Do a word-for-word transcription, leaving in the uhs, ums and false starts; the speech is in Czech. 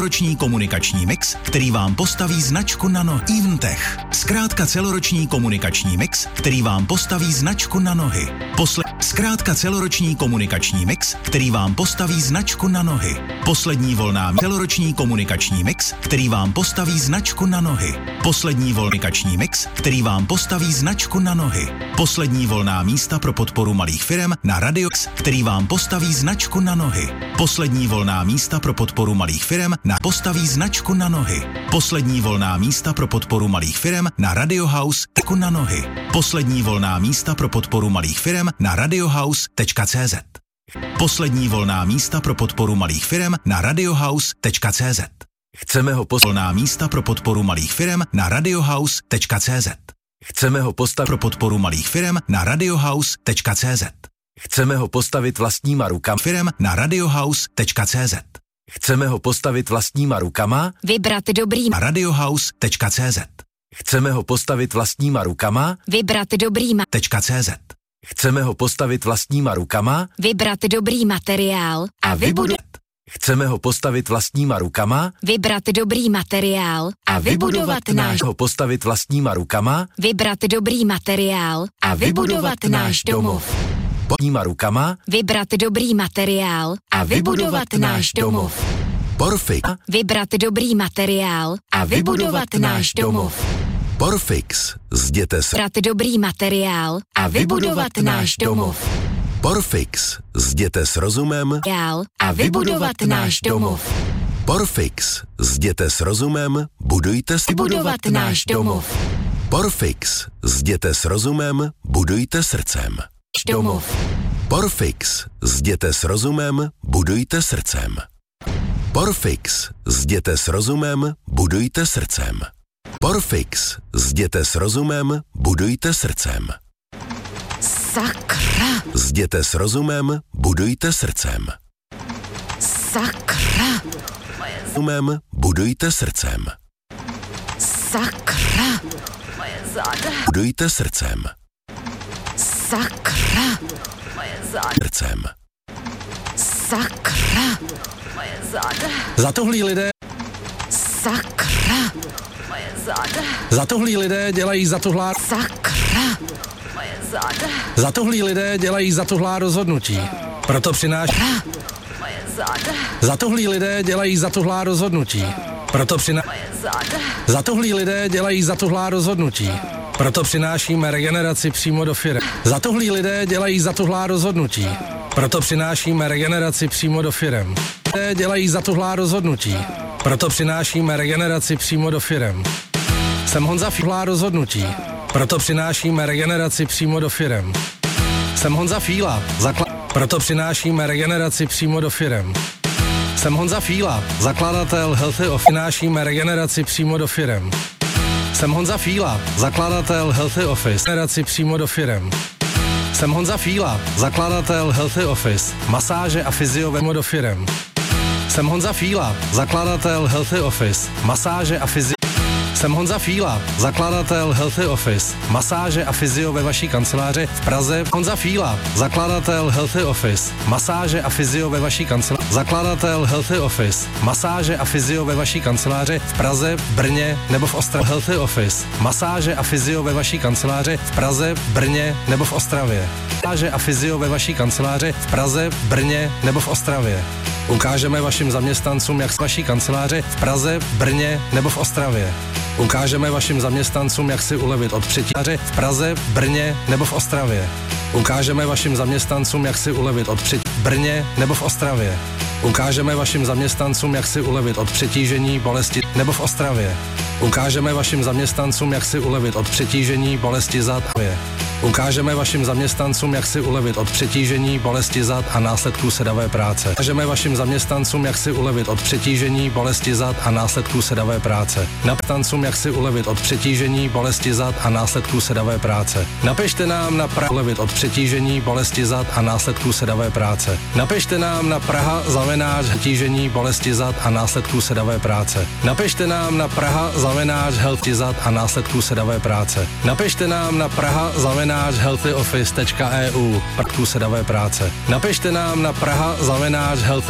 celoroční komunikační mix, který vám postaví značku na nohy. Eventech. Zkrátka celoroční komunikační mix, který vám postaví značku na nohy. Posle... Zkrátka celoroční komunikační mix, který vám postaví značku na nohy. Poslední volná celoroční komunikační mix, který vám postaví značku na nohy. Poslední volnikační mix, který vám postaví značku na nohy. Poslední volná místa pro podporu malých firem na Radiox, který vám postaví značku na nohy. Poslední volná místa pro podporu malých firem na postaví značku na nohy. Poslední volná místa pro podporu malých firem na Radio House na nohy. Poslední volná místa pro podporu malých firem na radiohouse tečka cé zet. Poslední volná místa pro podporu malých firem na radiohouse tečka cé zet. Chceme ho postavit. Volná místa pro podporu malých firem na radiohouse tečka cé zet. Chceme ho postavit. Pro podporu malých firem na radiohouse tečka cé zet. Chceme ho postavit vlastníma rukama. Firem na radiohouse tečka cé zet. Chceme ho postavit vlastníma rukama. Vybrat dobrý Na radiohouse tečka cé zet. Chceme ho postavit vlastníma rukama. Vybrat dobrý ma- Tečka cé zet. Chceme ho postavit vlastníma rukama. Vybrat dobrý materiál a vybudovat. Chceme ho postavit vlastníma rukama. Vybrat dobrý materiál a vybudovat náš. ho postavit vlastníma rukama. Vybrat dobrý materiál a vybudovat náš domov. Vlastníma rukama. Vybrat dobrý materiál a vybudovat náš domov. Porfix. Vybrat dobrý materiál a vybudovat náš domov. Porfix. Zděte s. Vybrat dobrý materiál a vybudovat náš domov. Porfix. Zděte s rozumem. A vybudovat náš domov. Porfix. Zděte s rozumem. Budujte s. Vybudovat náš domov. Porfix. Zděte s rozumem. Budujte srdcem. Domov. Porfix. Zděte s rozumem. Budujte srdcem. Porfix. Zděte s rozumem. Budujte srdcem. Porfix. Zděte s rozumem. Budujte srdcem. Sakra. Zděte s rozumem. Budujte srdcem. Sakra. Rozumem. Budujte srdcem. Sakra. Budujte srdcem. Sakra. Srdcem. Sakra. Zatohlí lidé, Sakra. zatohlí lidé dělají zatohlá, Sakra. zatohlí lidé dělají zatohlá rozhodnutí. Proto přináší. Zatohlí lidé dělají zatohlá rozhodnutí. Proto přináší. Zatohlí lidé dělají zatohlá rozhodnutí. Proto přinášíme regeneraci přímo do firem. Zatohlí lidé dělají zatohlá rozhodnutí. Proto přinášíme regeneraci přímo do firem. Lidé dělají zatohlá rozhodnutí. Proto přinášíme regeneraci přímo do firem. Jsem Honza Fíla rozhodnutí. Proto přinášíme regeneraci přímo do firem. Jsem Honza Fíla, zakla... Proto přinášíme regeneraci přímo do firem. Jsem Honza Fíla, zakladatel Healthy Office. Přinášíme regeneraci přímo do firem. Jsem Honza Fíla, zakladatel Healthy Office. Regeneraci přímo do firem. Jsem Honza Fíla, zakladatel Healthy Office. Masáže a fyzio do firem. Jsem Honza Fíla, zakladatel Healthy Office. Masáže a fyzio. Jsem Honza Fíla, zakladatel Healthy Office. Masáže a fyzio ve vaší kanceláři v Praze. Honza Fíla, zakladatel Healthy Office. Masáže a fyzio ve vaší kanceláři. Zakladatel Healthy Office. Masáže a fyzio ve vaší kanceláři v Praze, Brně nebo v Ostravě. Healthy Office. Masáže a fyzio ve vaší kanceláři v Praze, Brně nebo v Ostravě. Masáže a fyzio ve vaší kanceláři v Praze, Brně nebo v Ostravě. Ukážeme vašim zaměstnancům, jak z vaší kanceláře v Praze, Brně nebo v Ostravě. Ukážeme vašim zaměstnancům, jak si ulevit od přetíže v Praze, Brně nebo v Ostravě. Ukážeme vašim zaměstnancům, jak si ulevit od přetížení v Brně nebo v Ostravě. Ukážeme vašim zaměstnancům, jak si ulevit od přetížení, bolesti nebo v Ostravě. Ukážeme vašim zaměstnancům, jak si ulevit od přetížení, bolesti zad a vě. Ukážeme vašim zaměstnancům, jak si ulevit od přetížení, bolesti zad a následků sedavé práce. Ukážeme vašim zaměstnancům, jak si ulevit od přetížení, bolesti zad a následků sedavé práce. Napište, jak si ulevit od přetížení, bolesti zad a následků sedavé práce. Napište nám na Praha ulevit od přetížení, bolesti zad a následků sedavé práce. Napište nám na Praha zavináč přetížení, bolesti zad a následků sedavé práce. Napište nám na Praha zavináč healthy zad a následků sedavé práce. Napište nám na Praha zavináč healthy office tečka e u praktů sedavé práce. Napište nám na Praha zavináč healthy